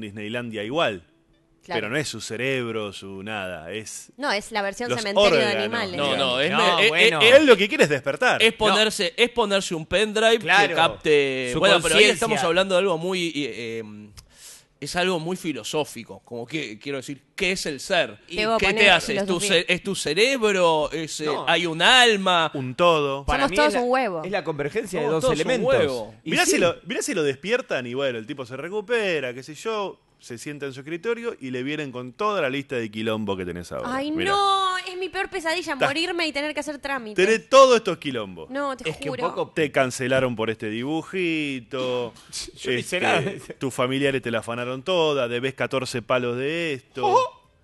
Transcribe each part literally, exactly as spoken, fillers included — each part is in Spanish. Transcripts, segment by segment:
Disneylandia igual. Claro. Pero no es su cerebro, su nada, es... No, es la versión los cementerio órganos, de animales. No, no, es, No, es- bueno. es- Él lo que quiere es despertar. es ponerse, es ponerse un pendrive Claro. que capte. Su Bueno, pero ahí conciencia. estamos hablando de algo muy. eh, eh, es algo muy filosófico. Como que quiero decir, ¿qué es el ser? Y- Debo ¿Qué te poner hace? ¿Es tu, filosofía. ce- ¿Es tu cerebro? ¿Es, eh, No. ¿Hay un alma? Un todo. Para Somos mí todos es la- un huevo. Es la convergencia de Somos dos todos un elementos. huevo. Y Mirá, sí, si lo, mirá si lo despiertan y bueno, el tipo se recupera, qué sé yo, se sienta en su escritorio y le vienen con toda la lista de quilombo que tenés ahora. Ay, Mirá. no, es mi peor pesadilla, Ta- morirme y tener que hacer trámites. Tenés todos estos quilombos. No, te Es que un juro. poco... Te cancelaron por este dibujito. Yo no hice este, nada. tus familiares te la afanaron toda. Debes catorce palos de esto.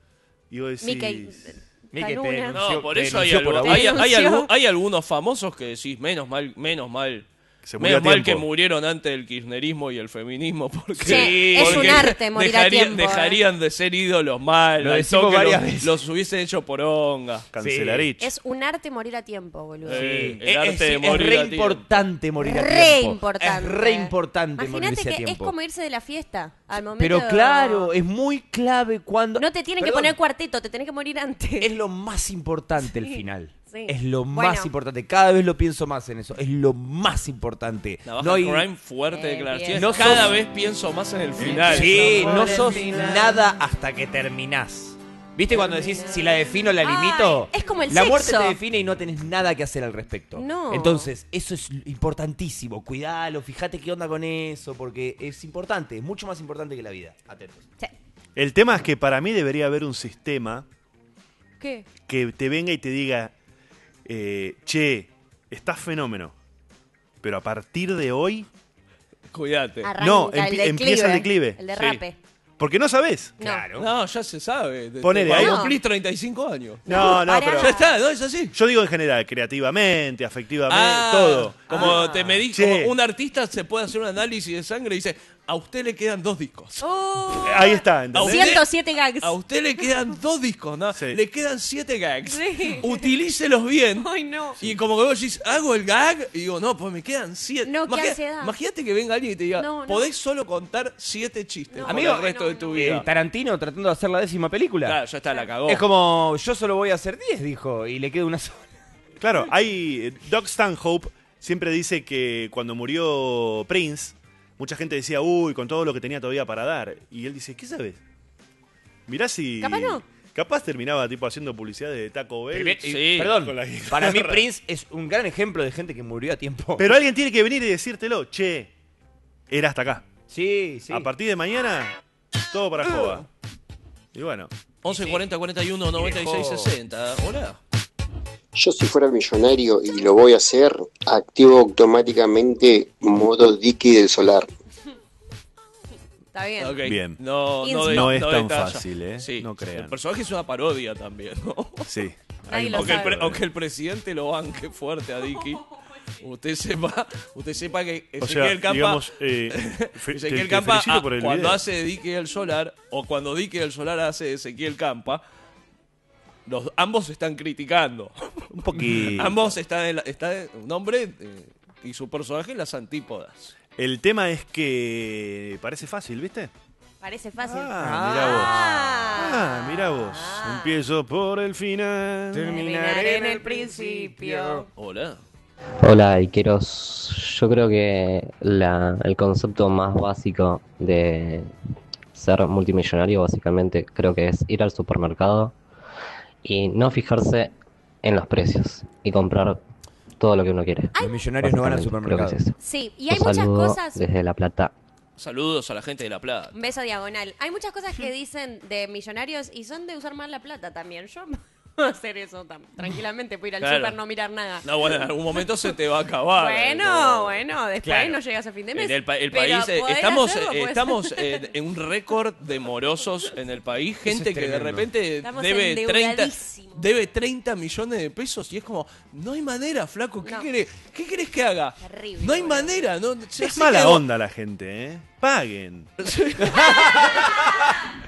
Y vos decís... Mickey, Mickey, Canuna. te No, denunció- por te eso hay, denunció por algo- hay, abuso. hay, Denunció. algu- hay algunos famosos que decís, menos mal, menos mal. Se murió Menos a mal que tiempo. murieron antes del kirchnerismo y el feminismo, porque, Sí, es porque un arte morir a dejarían, tiempo, ¿eh? dejarían de ser ídolos mal. Lo al decimos toque varias los, veces. los hubiesen hecho poronga. Cancelarich. Es un arte morir a tiempo, boludo. Eh, Sí. el arte es, de es morir re a tiempo. importante morir a Re tiempo. importante. Es re importante Imagínate morirse a que es tiempo. como irse de la fiesta al momento. Pero claro, es muy clave cuando... No te tienen que Perdón, poner cuarteto, te tenés que morir antes. Es lo más importante el Sí, final. sí. Es lo Bueno. más importante. Cada vez lo pienso más en eso. Es lo más importante. Navaja No hay- Crime, fuerte Bien, declaración. bien. No Cada sos- vez pienso más en el final. Sí, Por no el sos final. nada hasta que terminás. ¿Viste cuando decís, si la defino, la limito? Ay, es como el La muerte sexo. te define y no tenés nada que hacer al respecto. No. Entonces, eso es importantísimo. Cuidalo, fíjate qué onda con eso, porque es importante, es mucho más importante que la vida. Atentos. Sí. El tema es que para mí debería haber un sistema ¿Qué? que te venga y te diga, eh, che, estás fenómeno, pero a partir de hoy, Cuídate. Arranca No, el empie- declive. empieza el declive. El Sí. derrape. porque no sabés. No. Claro. No, ya se sabe. Te- Ponele te- ahí. cuando cumplís treinta y cinco años. No, no, pará. pero Ya está, ¿no? Es así. yo digo en general, creativamente, afectivamente, Ah, todo. Como Ah. te medí, Che. como un artista se puede hacer un análisis de sangre y dice, a usted le quedan dos discos. Oh, Ahí está, A ¿entendés? usted- ciento siete gags. A usted le quedan dos discos, ¿no? Sí. Le quedan siete gags. Sí. Utilícelos bien. Ay, no. Y como que vos decís, hago el gag, y digo, no, pues me quedan siete. No, qué Imagina- ansiedad. Imagínate que venga alguien y te diga, No, no. podés solo contar siete chistes No, por Amigo, el resto no, de tu no. vida. Eh, Tarantino tratando de hacer la décima película. Claro, ya está, la cagó. Es como, yo solo voy a hacer diez, dijo, y le queda una sola. Claro, hay. eh, Doug Stanhope siempre dice que cuando murió Prince, mucha gente decía, uy, con todo lo que tenía todavía para dar. Y él dice, ¿qué sabes? Mirá si. Capaz no. Capaz terminaba tipo haciendo publicidad de Taco Bell. Primer- Sí, y- Perdón, con la guitarra. para mí Prince es un gran ejemplo de gente que murió a tiempo. Pero alguien tiene que venir y decírtelo, che, era hasta acá. sí, sí. A partir de mañana, todo para Jova. Y bueno, once cuarenta cuarenta y uno noventa y seis sesenta. Hola. Yo si fuera millonario y lo voy a hacer, activo automáticamente modo Dicky del solar. Está bien. Ok. Bien. No, no, Inspo. de- No es tan detalla. fácil, ¿eh? Sí. No crean. El personaje es una parodia también, ¿no? sí. Nadie Hay lo un Aunque el, sabe. pre- aunque el presidente lo banque fuerte a Dicky. Usted sepa, usted sepa que O sea, Ezequiel Campa, digamos, eh, fe- Ezequiel te- te Campa felicito ah, por el cuando video. hace de Dicky del Solar o cuando Dicky del Solar hace de Ezequiel Campa, los, ambos están criticando. Un poquito. Ambos están, en la- está un hombre eh, y su personaje en las antípodas. El tema es que parece fácil, ¿viste? Parece fácil. Ah, mirá vos. Ah, Ah, mira vos. Ah. Empiezo por el final. Terminaré en el principio. Hola. Hola, Iqueros. Yo creo que la, el concepto más básico de ser multimillonario, básicamente, creo que es ir al supermercado y no fijarse en los precios y comprar todo lo que uno quiere. Los millonarios no van al Básicamente, creo que supermercado. es eso. Sí, y hay Un muchas saludo cosas. desde La Plata. Saludos a la gente de La Plata. Un beso diagonal. Hay muchas cosas que dicen de millonarios y son de usar más la plata también. Yo puedo hacer eso tam- tranquilamente, puedo ir al Claro. super, no mirar nada. No, bueno, en algún momento se te va a acabar. Bueno, ¿no? bueno, después Claro. no llegas a fin de mes. En el, pa- el Pero país, eh, poder estamos, hacerlo, eh, pues. estamos en, en un récord de morosos en el país. Gente es que de tremendo. repente Estamos debe treinta, endeudadísimos. debe treinta millones de pesos y es como, no hay manera, flaco. ¿Qué, No. querés, ¿qué querés que haga? Terrible, No hay boludo. manera. No, ya Es sé mala que- onda la gente, ¿eh? Paguen.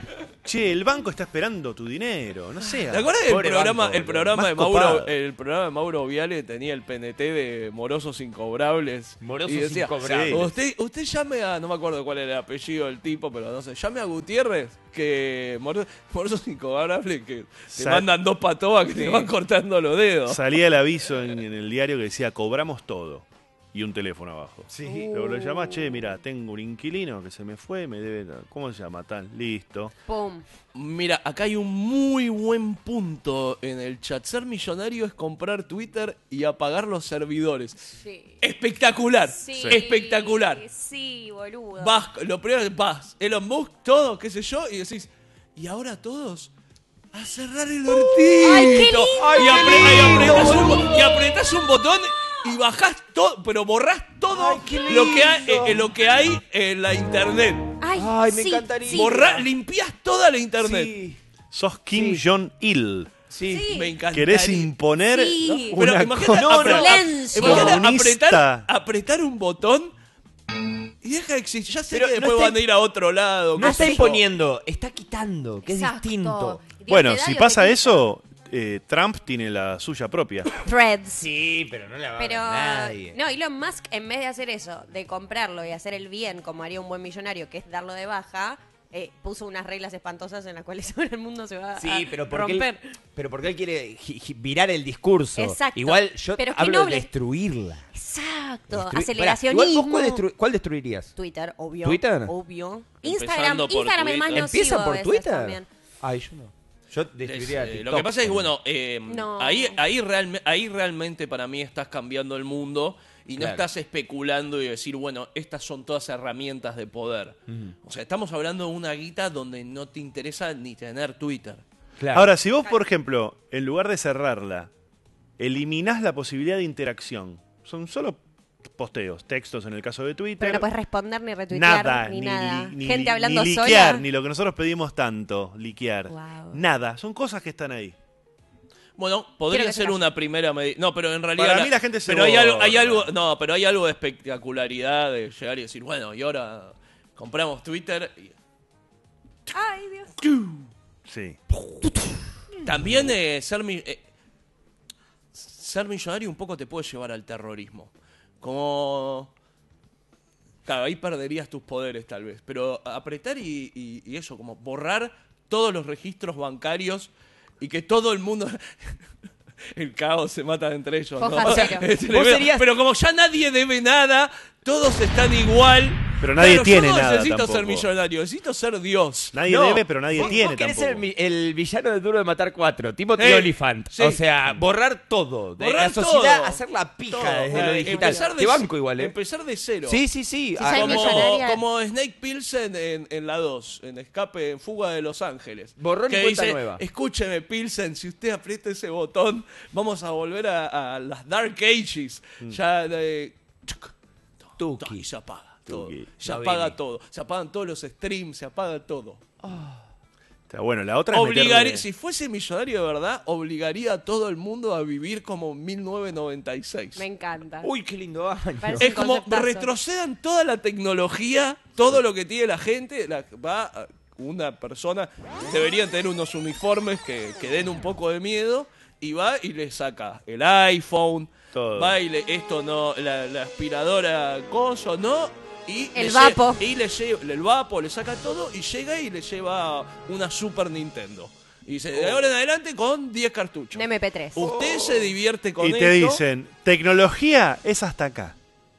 che, el banco está esperando tu dinero, no sé. ¿Te acuerdas del Pobre programa, banco, el programa más de Mauro, copado. el programa de Mauro Viale tenía el P N T de morosos incobrables? Morosos y decía, incobrables. Usted, usted llame a, no me acuerdo cuál era el apellido del tipo, pero no sé, llame a Gutiérrez, que moro- morosos incobrables que te Sa- mandan dos patobas que te van cortando los dedos. Salía el aviso en, en el diario que decía, cobramos todo. Y un teléfono abajo. Sí. Luego lo llamás, che, mira, tengo un inquilino que se me fue, me debe... ¿Cómo se llama? Tal, listo. Pum. Mira, acá hay un muy buen punto en el chat. Ser millonario es comprar Twitter y apagar los servidores. Sí. Espectacular, Sí. espectacular. Sí, boludo. Vas, lo primero que vas, Elon Musk, todo, qué sé yo, y decís, y ahora todos a cerrar el hortito. ¡Ay, qué lindo! y, apre- y apretás un, bo- y apretás un botón y bajás todo, pero borrás todo Ay, qué lo que hay, lindo. eh, lo que hay en la internet. Ay, Ay, me sí, encantaría. sí. Borrá, limpiás toda la internet. Sí. Sos Kim Sí. Jong-il. Sí. Sí. Me encanta. Querés imponer Sí. Pero una imagínate, cosa apre- Silencio. imagínate comunista. apretar, apretar un botón y deja de existir. Ya sé Pero que no después está- van a ir a otro lado. No qué está sé yo. imponiendo, está quitando, que Exacto. es distinto. Dios Bueno, te da, si Dios pasa te quita. eso, eh, Trump tiene la suya propia. Threads. Sí, pero no la va Pero, a ver nadie. no, Elon Musk, en vez de hacer eso, de comprarlo y hacer el bien como haría un buen millonario, que es darlo de baja, eh, puso unas reglas espantosas en las cuales ahora el mundo se va Sí, a pero porque, romper. él, pero porque él quiere gi- gi- virar el discurso. Exacto. Igual yo Pero qué hablo noble. de destruirla. Exacto. Destruir- Aceleracionismo. Pará, igual, ¿vos cuál, destru- cuál destruirías? Twitter, obvio. ¿Twitter? Obvio. Empezando Instagram, por Instagram es más Twitter. nocivo ¿Empieza a por veces Twitter? también. Ay, yo no. Yo destruiría Es, eh, TikTok. lo que pasa es que, bueno, eh, No. ahí, ahí, realme- ahí realmente para mí estás cambiando el mundo y no Claro. estás especulando y decir, bueno, estas son todas herramientas de poder. O sea, estamos hablando de una guita donde no te interesa ni tener Twitter. Claro. Ahora, si vos, por ejemplo, en lugar de cerrarla, eliminás la posibilidad de interacción, son solo posteos, textos en el caso de Twitter. Pero no puedes responder ni retuitear Nada, ni, ni, nada. ni- Gente ni- hablando ni sola. liquear, ni lo que nosotros pedimos tanto, liquear. Wow. Nada, son cosas que están ahí. Bueno, Quiero podría que se ser calle. una primera medida. No, pero en realidad. Para mí la gente se Pero hay algo, hay borra. algo, no, pero hay algo de espectacularidad de llegar y decir, bueno, y ahora compramos Twitter. y- Ay, Dios. Sí. También eh, ser mi- eh, ser millonario un poco te puede llevar al terrorismo. Como. Claro, ahí perderías tus poderes tal vez. Pero apretar y, y- y eso, como borrar todos los registros bancarios y que todo el mundo. El caos se mata entre ellos. ¿no? Foja cero. Es Vos tremendo. serías- Pero como ya nadie debe nada, todos están igual. Pero nadie Claro, tiene yo no nada necesito tampoco. ser millonario, necesito ser Dios. Nadie No, debe, pero nadie vos- tiene vos querés tampoco. ser el, mi- el villano de Duro de Matar Cuatro, Timothy Sí, Olyphant. sí. O sea, borrar todo. De Borrar la sociedad, todo. hacer la pija Todo. desde lo Eh, digital. empezar de Te ce- banco igual, ¿eh? Empezar de cero. Sí, sí, sí. Si Ah, soy Como, millonaria. como Snake Pilsen en, en la dos, en Escape, en Fuga de Los Ángeles. Borrón y que cuenta dice, nueva. escúcheme Pilsen, si usted aprieta ese botón, vamos a volver a, a las Dark Ages. Ya de... Tuki. Y se apaga todo. Tuki. Se No apaga vine. todo. Se apagan todos los streams, se apaga todo. Está bueno, la otra es Obligaría, meterle- si fuese millonario de verdad, obligaría a todo el mundo a vivir como en mil novecientos noventa y seis. Me encanta. Uy, qué lindo año. Parece- Es como conceptazo. retrocedan toda la tecnología, todo lo que tiene la gente, la- va a- una persona, deberían tener unos uniformes que, que den un poco de miedo, y va y le saca el iPhone, Todo. va y le, esto no, la, la aspiradora coso, no, y El le vapo. lle- y le lleva, el vapo, le saca todo y llega y le lleva una Super Nintendo. Y dice, de ahora en adelante con diez cartuchos. Un eme pe tres. Usted se divierte con Y te esto. dicen, tecnología es hasta acá.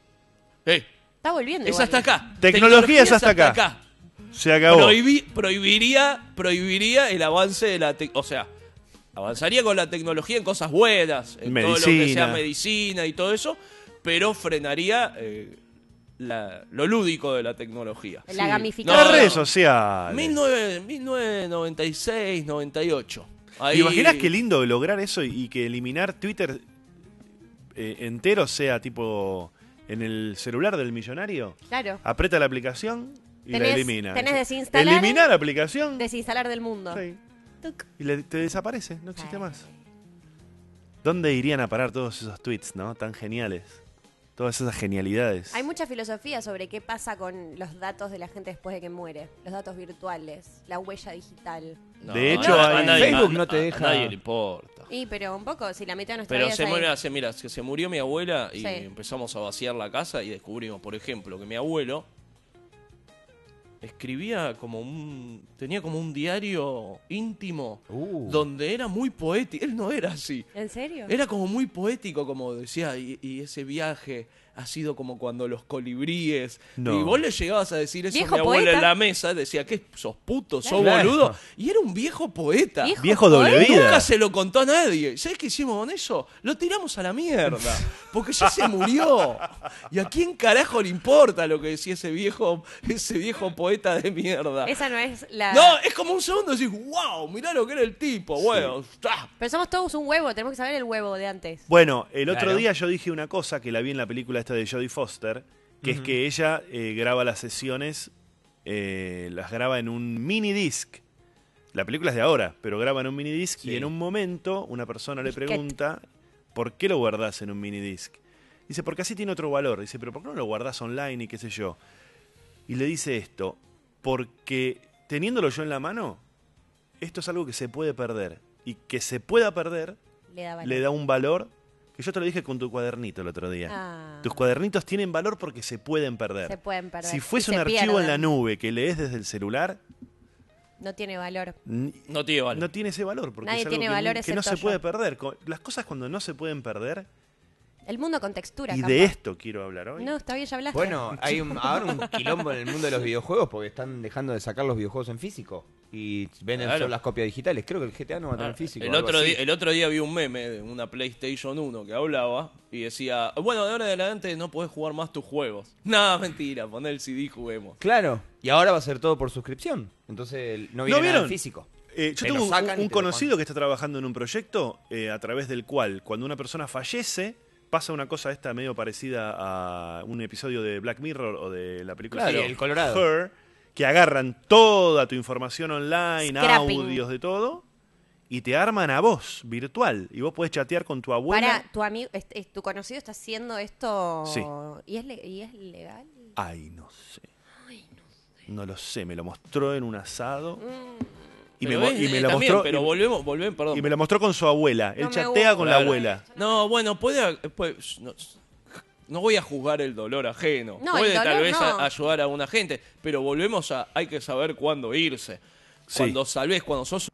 Eh, Está volviendo. es igual. hasta acá. Tecnología es hasta acá. Se acabó. Prohibi- prohibiría, prohibiría el avance de la tecnología. O sea, avanzaría con la tecnología en cosas buenas, en todo lo que Medicina. sea medicina y todo eso, pero frenaría eh, la- lo lúdico de la tecnología. La No, gamificación. Las no. redes sociales. mil novecientos noventa y seis, noventa y ocho. Ahí- ¿Te imaginas qué lindo lograr eso y, y que eliminar Twitter eh, entero sea tipo en el celular del millonario? Claro. Aprieta la aplicación y la Tenés- elimina. tenés desinstalar- Eliminar la aplicación Desinstalar del mundo. sí, Tuc. y le- te desaparece, no existe Sí. más. ¿Dónde irían a parar todos esos tweets, no? Tan geniales. Todas esas genialidades. Hay mucha filosofía sobre qué pasa con los datos de la gente después de que muere. Los datos virtuales, la huella digital. No, De hecho, a- a hay- nadie- Facebook a- no te a- deja- A nadie le importa. Y pero un poco, si la mitad de nuestra Pero vida se es ahí. muere, se, mira, se, se murió mi abuela y Sí. empezamos a vaciar la casa y descubrimos, por ejemplo, que mi abuelo escribía como un... tenía como un diario íntimo Uh. donde era muy poético. Él no era así. ¿En serio? Era como muy poético, como decía, y, y ese viaje ha sido como cuando los colibríes. No. Y vos le llegabas a decir eso a ¿Viejo mi abuela poeta? en la mesa, decía, ¿qué? ¿Sos puto? ¿Sos Claro. boludo? Y era un viejo poeta. ¿Viejo Viejo doble poeta? vida. Nunca se lo contó a nadie. ¿Sabes qué hicimos con eso? Lo tiramos a la mierda. Porque ya se murió. ¿Y a quién carajo le importa lo que decía ese viejo, ese viejo poeta de mierda? Esa no es la... No, es como un segundo decís, wow, mirá lo que era el tipo. Bueno, ah, Pero somos todos un huevo, tenemos que saber el huevo de antes. Bueno, el otro Claro. día yo dije una cosa que la vi en la película esta de Jodie Foster, que es que ella eh, graba las sesiones, eh, las graba en un mini disc. La película es de ahora, pero graba en un mini disc Sí. y en un momento una persona le Disquete. pregunta, ¿por qué lo guardás en un mini disc? Dice, porque así tiene otro valor. Dice, pero ¿por qué no lo guardás online y qué sé yo? Y le dice esto, porque teniéndolo yo en la mano, esto es algo que se puede perder. Y que se pueda perder Le da valor. le da un valor que yo te lo dije con tu cuadernito el otro día. Ah. Tus cuadernitos tienen valor porque se pueden perder. Se pueden perder. Si Y fuese se un archivo en la pierden. nube que lees desde el celular, No tiene valor. n- no tiene valor. no tiene ese valor. Porque Nadie es algo tiene que, valor que no excepto se puede yo. perder. Co- Las cosas cuando no se pueden perder, El mundo con textura, y Campa. de esto quiero hablar hoy. No, está bien, ya hablaste. Bueno, hay un, ahora un quilombo en el mundo de los videojuegos porque están dejando de sacar los videojuegos en físico y venden Claro. solo las copias digitales. Creo que el G T A no va a tener Ah, físico. el, algo otro así. día, el otro día vi un meme de una PlayStation uno que hablaba y decía, bueno, de ahora en adelante no podés jugar más tus juegos. No, mentira, poné el C D y juguemos. Claro, y ahora va a ser todo por suscripción. Entonces no viene nada vieron? en físico. Eh, yo Te tengo lo un, sacan y un te lo conocido ponen. que está trabajando en un proyecto eh, a través del cual, cuando una persona fallece, pasa una cosa esta medio parecida a un episodio de Black Mirror o de la película Claro, de el Colorado. Her, que agarran toda tu información online, Scrapping. audios, de todo, y te arman a vos, virtual. Y vos podés chatear con tu abuela. Para, tu amigo, es- es- tu conocido está haciendo esto. Sí. ¿Y es, le- y es legal? Ay, no sé. No lo sé, me lo mostró en un asado. Y me, Pero mo- es- y me eh, lo también, mostró. pero y- volvemos, volvemos, perdón. y me lo mostró con su abuela. Él No me chatea con la gusta. abuela. No, bueno, puede, puede- no, no voy a juzgar el dolor ajeno. No, puede el dolor tal vez no. a- ayudar a una gente, pero volvemos a hay que saber cuándo irse. Sí. Cuando salves, cuando sos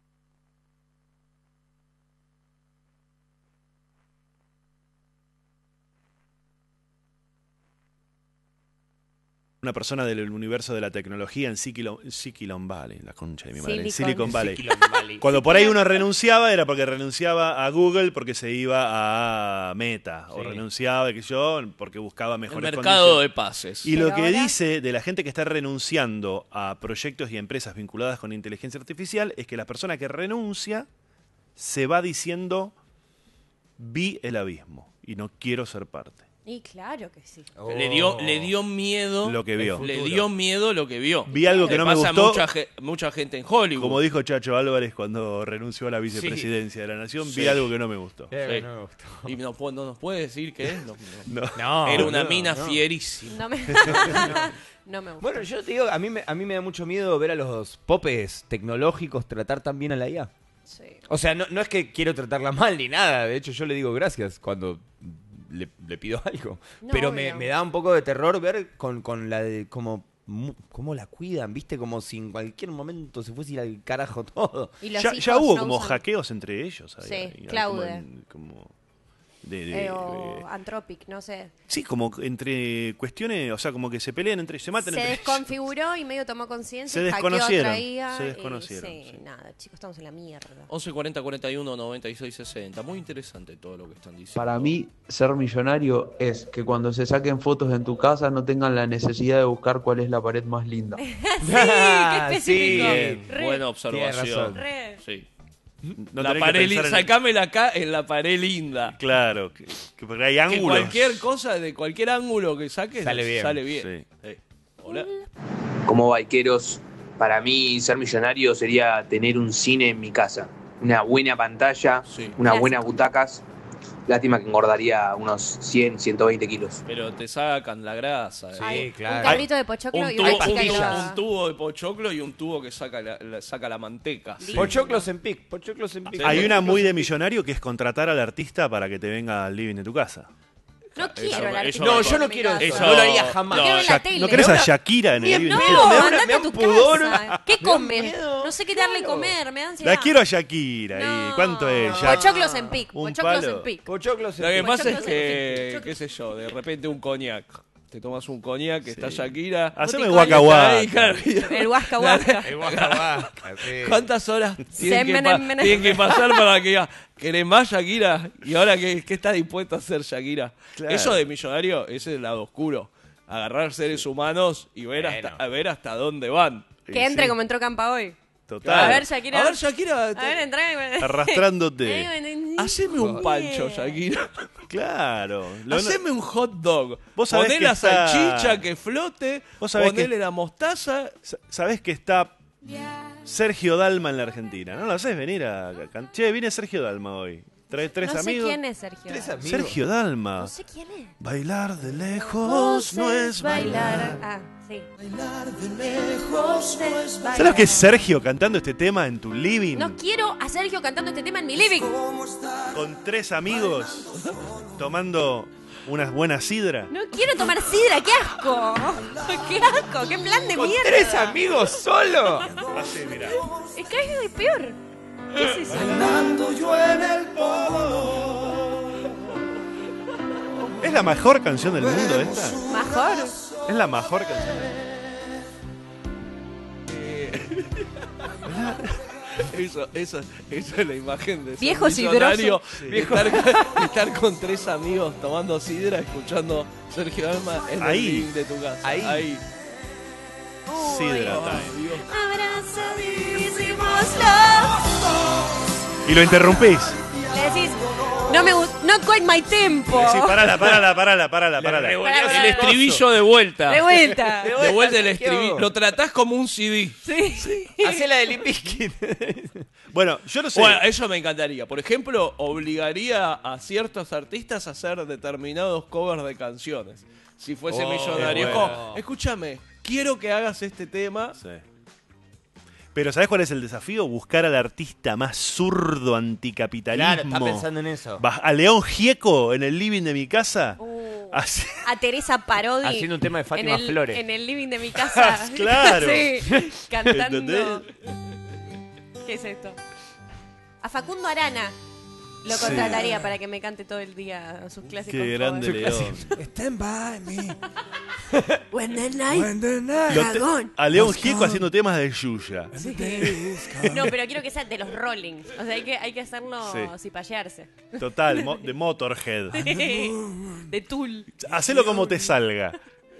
Una persona del universo de la tecnología en Silicon, Silicon Valley, la concha de mi madre, en Silicon. Silicon Valley. Silicon Valley. Cuando por ahí uno renunciaba era porque renunciaba a Google porque se iba a Meta, o Sí. renunciaba, que yo, porque buscaba el mejores mercado condiciones. de pases. Y Pero lo que ahora- dice de la gente que está renunciando a proyectos y empresas vinculadas con inteligencia artificial es que la persona que renuncia se va diciendo, vi el abismo y no quiero ser parte. Y claro que sí. Oh. Le dio, le dio miedo Lo que vio. Le dio miedo lo que vio. Vi algo que Le no me pasa a gustó. Mucha, ge- mucha gente en Hollywood. Como dijo Chacho Álvarez cuando renunció a la vicepresidencia de la Nación, Sí. vi algo que no me gustó. Eh, Sí. no me gustó. Y no, pu- no nos puede decir qué es. No, no. No. No, Era una boludo, mina no. fierísima. No me, no me gusta. Bueno, yo te digo, a mí, me, a mí me da mucho miedo ver a los popes tecnológicos tratar tan bien a la I A. Sí. O sea, no, no es que quiero tratarla mal ni nada. De hecho, yo le digo gracias cuando le, le pido algo. No, Pero me, obvio. me da un poco de terror ver con, con la de como mu- cómo la cuidan, ¿viste? Como si en cualquier momento se fuese a ir al carajo todo. Y los Ya, hijos ya hubo no como usan- hackeos entre ellos. ahí, Sí, ahí, hay Claude. Como, en- como de- de- Eh, o eh, Anthropic, no sé. sí, como entre cuestiones, o sea, como que se pelean entre ellos, se matan Se entre ellos. desconfiguró y medio tomó conciencia. Se y hackeó desconocieron, otra I A se y- desconocieron, Sí, sí. nada, chicos, estamos en la mierda. once cuarenta cuarenta y uno noventa y seis sesenta. Muy interesante todo lo que están diciendo. Para mí, ser millonario es que cuando se saquen fotos en tu casa no tengan la necesidad de buscar cuál es la pared más linda. sí, qué específico. Bien, Re. buena observación. razón. Re. Sí. No la tenés que pared pensar linda. en- Sacámela acá en la pared linda. Claro, que, que porque hay Que ángulos. cualquier cosa, de cualquier ángulo que saques, Sale bien. Sale bien. Sí. Sí. Hola. Como vaqueros, para mí ser millonario sería tener un cine en mi casa. Una buena pantalla, Sí. unas Clásico. buenas butacas, Lástima que engordaría unos cien, ciento veinte kilos. Pero te sacan la grasa. Sí, eh. Un claro. cabrito de pochoclo Un y tubo, una un, pastica tubo, grosa. un tubo de pochoclo y un tubo que saca la, la- saca la manteca. Sí. Pochoclos en pic, pochoclos en pic. Sí. Hay una muy de millonario que es contratar al artista para que te venga al living de tu casa. No Eso- quiero el eso- artista No, en yo no mi quiero casa. eso. Eso- No lo haría jamás. Quiero ver la Ya- tele. ¿No querés a Shakira en el living? No, Me da- me da andate a un tu pudor. casa. ¿Qué Me da comes? miedo, No sé qué darle claro. comer, me da ansiedad. La quiero a Shakira. No. ¿Y cuánto es? Ya- Pochoclos en pic, Un pochoclos palo. en pic. Pochoclos en Lo que pic. pasa es Pochoclos que, en- qué sé yo, de repente un coñac. Te tomas un coñac, que está Sí. Shakira. Haceme Boticoño. guaca Ahí, guaca. claro, El huasca huasca. El guaca guaca, sí. ¿Cuántas horas tienen que, Semen, pa- menem. tienen que pasar para que diga, ¿querés más Shakira? ¿Y ahora qué, qué está dispuesto a hacer Shakira? Claro. Eso de millonario, ese es el lado oscuro. Agarrar seres humanos y ver, Bueno. hasta, a ver hasta dónde van. Sí, Que entre sí. como entró Campa hoy. Total. A ver, Shakira. A ver, Shakira, A ver, entra. Arrastrándote. haceme un pancho, Shakira. Claro. Lo- Haceme un hot dog. Vos sabés Poné que la está- salchicha que flote. Vos sabés Ponele que- la mostaza. Sa- ¿Sabés que está Sergio Dalma en la Argentina? ¿No lo haces venir a can- Che, viene Sergio Dalma hoy. Trae tres No sé amigos. quién es Sergio. Tres amigos. Sergio Dalma. No sé quién es. Bailar de lejos no es bailar. Ah, sí. ¿Sabes lo que es Sergio cantando este tema en tu living? No quiero a Sergio cantando este tema en mi living. Con tres amigos tomando unas buenas sidras. No quiero tomar sidra, qué asco. Qué asco, qué plan de Con mierda. tres amigos solo. Así, mira. Es que es peor. ¿Qué es eso? ¿Es la mejor canción del mundo esta? Mejor. Es la mejor canción del mundo. Eso, eso, eso es la imagen de ser Viejo millonario. sidroso. Estar, estar con tres amigos tomando sidra, escuchando Sergio Dalma en Ahí. el living de tu casa. Ahí. Ahí. Sidra Ay, time. Dios. Abrazadísimos los. Y lo interrumpís. Le decís, no me gusta, no quite my tempo. Sí, parala, parala, parala, parala, parala. El estribillo de vuelta. De vuelta. De vuelta el Sergio. estribillo. Lo tratás como un C D. Sí. Hacé la de Limp Bizkit. Bueno, yo no sé. Bueno, eso me encantaría. Por ejemplo, obligaría a ciertos artistas a hacer determinados covers de canciones. Si fuese Oh, millonario. qué Como, bueno. escúchame, quiero que hagas este tema. Sí. Pero ¿sabés cuál es el desafío? Buscar al artista más zurdo anticapitalismo. Claro, está pensando en eso. Va- A León Gieco en el living de mi casa. Uh, Así- a Teresa Parodi. Haciendo un tema de Fátima en el, Flores. En el living de mi casa. Claro. Sí. Cantando. ¿Entendés? ¿Qué es esto? A Facundo Arana lo Sí. contrataría para que me cante todo el día sus clásicos. Qué grande covers. León. Stand by me. When the night. Lo te- a León Gieco haciendo temas de Yuya. No, pero quiero que sea de los Rollings. O sea, hay que, hay que hacerlo Sí. cipallearse. Total, mo- de Motorhead. De Tool. Hacelo como te salga.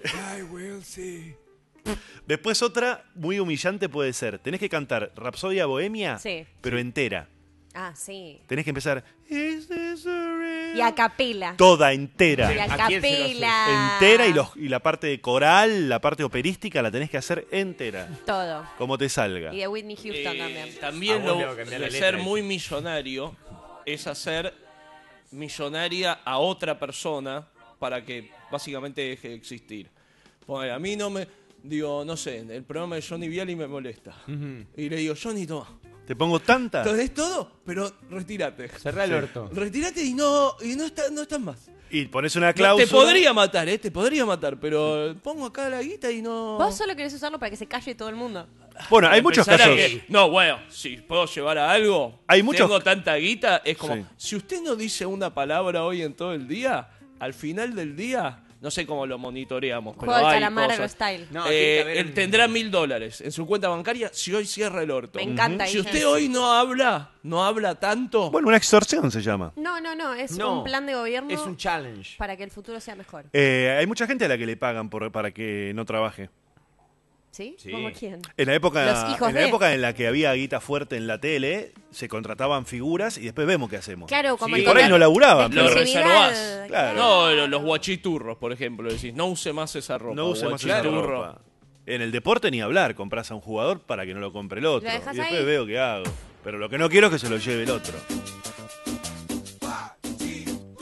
Después otra muy humillante puede ser. Tenés que cantar Rapsodia Bohemia, Sí. pero entera. Ah, sí. Tenés que empezar. "Is this a real-" Y a capela. Toda entera. Y a ¿A quién se lo haces? capela. Entera y, los, y la parte de coral, la parte operística la tenés que hacer entera. Todo. Como te salga. Y de Whitney Houston Eh, también. también A vos lo, le va a cambiar la de letra, ser dice. muy millonario es hacer millonaria a otra persona para que básicamente deje de existir. Ponele, a mí no me... Digo, no sé, el programa de Johnny Viali me molesta. Y le digo, Johnny, toma. ¿Te pongo tanta? ¿Tenés todo? Pero retírate. Cerrá el orto. Retírate y no, y no, está, no estás más. Y pones una No, cláusula. te podría matar, ¿eh? Te podría matar, pero pongo acá la guita y no... Vos solo querés usarlo para que se calle todo el mundo. Bueno, hay muchos Empezar a casos. que- no, bueno, si puedo llevar a algo, Hay muchos- tengo tanta guita, es como, Sí. si usted no dice una palabra hoy en todo el día, al final del día, no sé cómo lo monitoreamos, pero Juego del hay calamar cosas. style. No, Eh, tiene que haber él un- tendrá mil dólares en su cuenta bancaria si hoy cierra el orto. Me encanta Si eso. usted hoy no habla, no habla tanto, Bueno, una extorsión se llama. No, no, no. Es No, un plan de gobierno Es un challenge. para que el futuro sea mejor. Eh, hay mucha gente a la que le pagan por, para que no trabaje. ¿Sí? Sí. ¿Cómo quién? En la época, Los hijos en la de- época en la que había guita fuerte en la tele, se contrataban figuras y después vemos qué hacemos. Claro, como Y el por ahí contrato no laburaban. de lo pero- exclusividad, reservás. Claro. No, lo- los guachiturros, por ejemplo, decís, no use más esa ropa. No use más esa guachiturro. ropa. En el deporte ni hablar, compras a un jugador para que no lo compre el otro. Lo Y dejás después ahí. veo qué hago. Pero lo que no quiero es que se lo lleve el otro.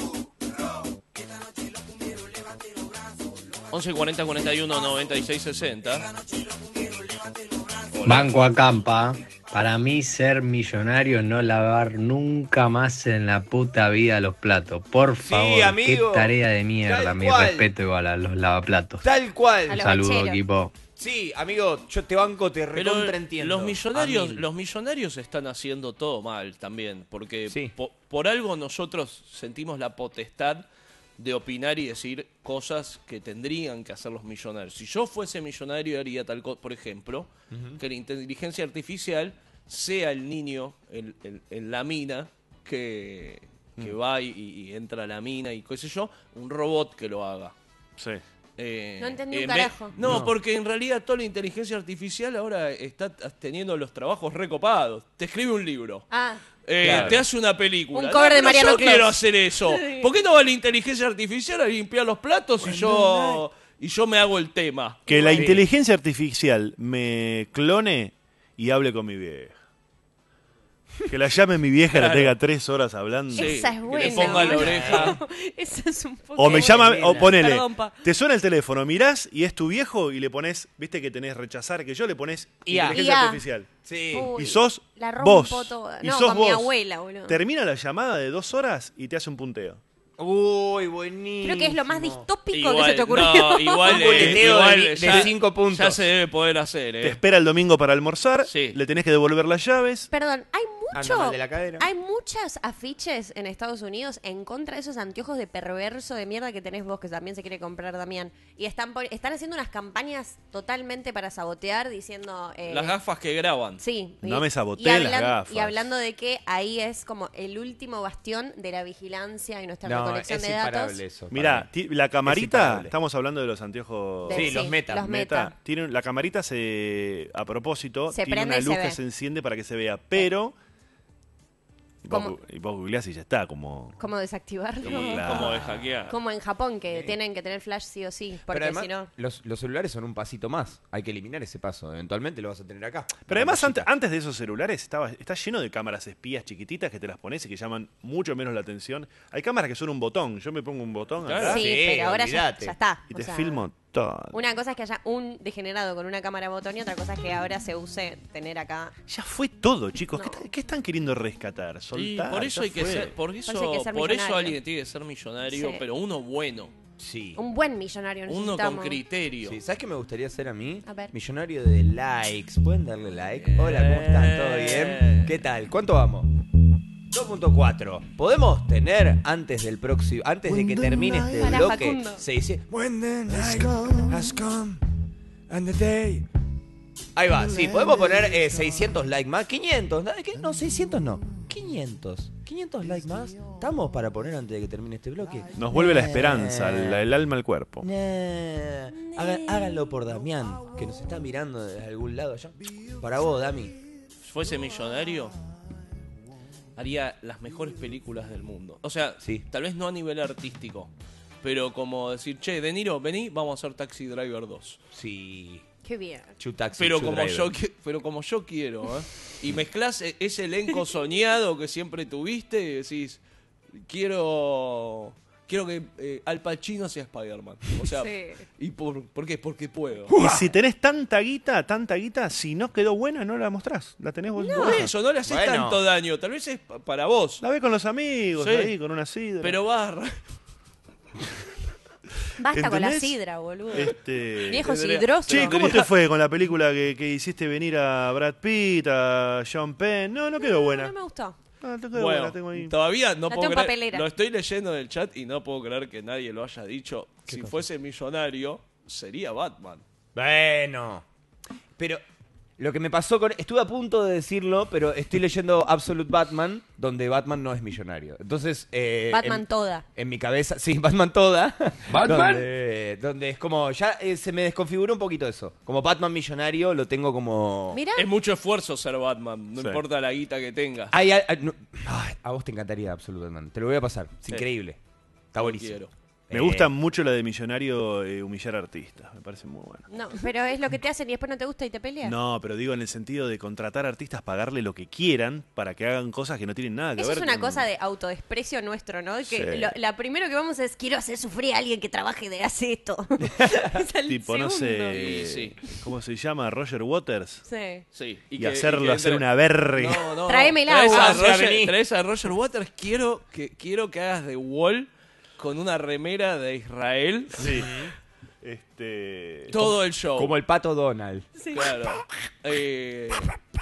once cuarenta cuarenta y uno noventa y seis sesenta. Banco Acampa. Para mí ser millonario no lavar nunca más en la puta vida los platos. Por favor, amigo. qué tarea de mierda. Tal Mi cual. respeto igual a los lavaplatos. Tal cual. A los Saludo, bacheros. equipo. Sí, amigo, yo te banco, te Pero recontraentiendo. los millonarios, A mil. los millonarios están haciendo todo mal también, porque Sí. po- por algo nosotros sentimos la potestad de opinar y decir cosas que tendrían que hacer los millonarios. Si yo fuese millonario haría tal cosa, por ejemplo, que la inteligencia artificial sea el niño en, en- en la mina que, que va y, y entra a la mina y qué sé yo, un robot que lo haga. Sí. Eh, No entendí un me- carajo. no, No. porque en realidad toda la inteligencia artificial ahora está t- teniendo los trabajos recopados. Te escribe un libro. Ah, Eh, Claro. Te hace una película. Un cover de pero Mariano yo Clos. quiero hacer eso. ¿Por qué no va la inteligencia artificial a limpiar los platos y yo y yo me hago el tema? Que la Sí. inteligencia artificial me clone y hable con mi vieja. Que la llame mi vieja y la Claro. tenga tres horas hablando. Sí, esa es que le buena. ponga la boludo. oreja. Esa es un poco. O me llama, buena. o ponele, Perdón, pa. te suena el teléfono, mirás y es tu viejo y le pones, viste que tenés rechazar, que yo le pones I A. inteligencia I A. artificial. Sí. Uy, Y sos la rompo vos. toda. Y No, sos con vos. mi abuela, boludo. Termina la llamada de dos horas y te hace un punteo. Uy, buenísimo. Creo que es lo más distópico que Igual, se te ocurrió. no, igual, Un eh, boleteo igual de, ya, de cinco puntos. ya se debe poder hacer, Te eh. espera el domingo para almorzar, Sí. le tenés que devolver las llaves. Perdón, hay Anda mucho. mal de la cadera. Hay muchas afiches en Estados Unidos en contra de esos anteojos de perverso de mierda que tenés vos, que también se quiere comprar Damián. Y están por- están haciendo unas campañas totalmente para sabotear, diciendo. eh, Las gafas que graban. Sí. No y- me y saboteen las hablan- gafas. Y hablando de que ahí es como el último bastión de la vigilancia y nuestra No, recolección es de datos. imparable eso. Mirá, para ti- mí. la camarita, imparable. estamos hablando de los anteojos De- Sí, los meta. Los meta. Meta. Tiene, la camarita se, a propósito, Se tiene prende una y se luz ve. que se enciende para que se vea, pero vos, ¿Cómo? gu- y vos googleás y ya está, como... ¿Cómo desactivarlo? Sí, claro. Como de hackear. Como en Japón, que tienen que tener flash sí o sí, Pero porque además, si no. los, los celulares son un pasito más. Hay que eliminar ese paso. Eventualmente lo vas a tener acá. Pero además, ante- Pantallita. antes de esos celulares, estaba, está lleno de cámaras espías chiquititas que te las pones y que llaman mucho menos la atención. Hay cámaras que son un botón. Yo me pongo un botón Claro. acá Sí, sí, pero ahora ya, olvídate. ya está. y O te sea, filmo todo. Una cosa es que haya un degenerado con una cámara botón y otra cosa es que ahora se use tener acá. Ya fue todo, chicos. ¿Qué, No. ta- qué están queriendo rescatar? Sí, Soltar, por eso ya hay que fue. ser, por eso, Por eso hay que ser por eso millonario. alguien tiene que ser millonario, Sí. pero uno bueno, Sí. Un buen millonario uno necesitamos. con criterio. Sí, ¿sabes qué me gustaría ser a mí? A ver. Millonario de likes. ¿Pueden darle like? Hola, ¿cómo están? ¿Todo bien? ¿Qué tal? ¿Cuánto vamos? dos punto cuatro. ¿Podemos tener antes del próximo, antes de que termine este Para bloque, Facundo. se dice When the night has come and the day. Ahí va, sí, podemos poner eh, seiscientos likes más, quinientos, ¿no? ¿Qué? No, seiscientos no, quinientos, quinientos likes más. ¿Estamos para poner antes de que termine este bloque? Nos vuelve la esperanza, la- el alma al cuerpo. Nah. Haga- háganlo por Damián, que nos está mirando desde algún lado allá. Para vos, Dami. Si fuese millonario, haría las mejores películas del mundo. O sea, Sí. tal vez no a nivel artístico, pero como decir, che, De Niro, vení, vamos a hacer Taxi Driver dos. Sí. Qué bien. Chu taxi, Pero chu como, driver. yo, qui- pero como yo quiero, ¿eh? Y mezclás e- ese elenco soñado que siempre tuviste y decís, quiero quiero que eh, Al Pacino sea Spider-Man. O sea, Sí. ¿y por, por qué? Porque puedo. Y si tenés tanta guita, tanta guita, si no quedó buena, no la mostrás. La tenés vos. Por eso, no le haces Bueno. tanto daño. Tal vez es pa- para vos. La ves con los amigos, Sí. ahí, con una sidra. Pero barra. Basta con la ¿Entendés? sidra, boludo. Este... Viejo tendría- sidroso. Che, ¿cómo te fue con la película que, que hiciste venir a Brad Pitt, a Sean Penn? No, no quedó buena. No me gustó. No, no quedó Bueno, buena, tengo ahí. todavía no La puedo tengo en creer. papelera. Lo estoy leyendo en el chat y no puedo creer que nadie lo haya dicho. Si fuese millonario, sería Batman. Bueno. Pero lo que me pasó con... Estuve a punto de decirlo, pero estoy leyendo Absolute Batman, donde Batman no es millonario. Entonces... eh, Batman en, toda. en mi cabeza... Sí, Batman toda. ¿Batman? Donde, donde es como... Ya eh, se me desconfiguró un poquito eso. Como Batman millonario lo tengo como... Mira, Es mucho esfuerzo ser Batman, no Sí. importa la guita que tengas. Ay, ay, ay, no. Ay, a vos te encantaría Absolute Batman. Te lo voy a pasar. Es Sí. increíble. Está Lo buenísimo. quiero. Me Eh, gusta mucho la de millonario eh, humillar artistas, me parece muy bueno. No, pero es lo que te hacen y después no te gusta y te peleas. No, pero digo en el sentido de contratar artistas, pagarle lo que quieran para que hagan cosas que no tienen nada que Eso ver es una con- cosa de autodesprecio nuestro, ¿no? Que Sí. lo, la primero que vamos es, quiero hacer sufrir a alguien que trabaje de hace esto. Es el Tipo, no segundo. sé, Sí, ¿cómo se llama? Roger Waters. Sí. Sí. Y, que- hacerlo que hacer entre- una verga. No, no, Tráeme el traes agua. A O sea, Roger, vení. traes a Roger Waters. Quiero que, quiero que hagas de Wall con una remera de Israel. Sí. Este. Todo el show. Como el pato Donald. Claro. Eh,